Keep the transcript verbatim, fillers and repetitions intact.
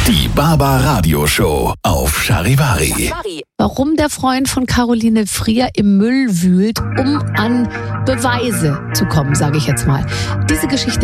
Die Baba Radio Show auf Charivari. Warum der Freund von Caroline Frier im Müll wühlt, um an Beweise zu kommen, sage ich jetzt mal. Diese Geschichte